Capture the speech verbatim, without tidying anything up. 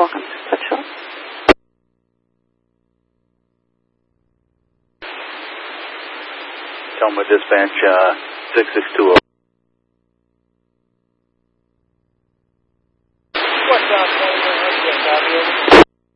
Falcon, touch shot. Telma dispatch, uh, six six two zero. What's up?